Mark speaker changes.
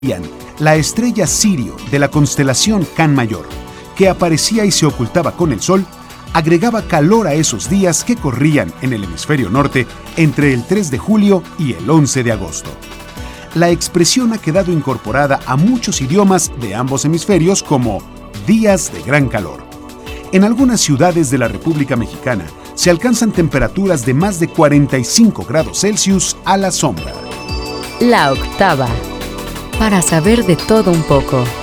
Speaker 1: la estrella Sirio de la constelación Can Mayor, que aparecía y se ocultaba con el Sol, agregaba calor a esos días que corrían en el hemisferio norte entre el 3 de julio y el 11 de agosto. La expresión ha quedado incorporada a muchos idiomas de ambos hemisferios como días de gran calor. En algunas ciudades de la República Mexicana se alcanzan temperaturas de más de 45 grados Celsius a la sombra.
Speaker 2: La octava. Para saber de todo un poco.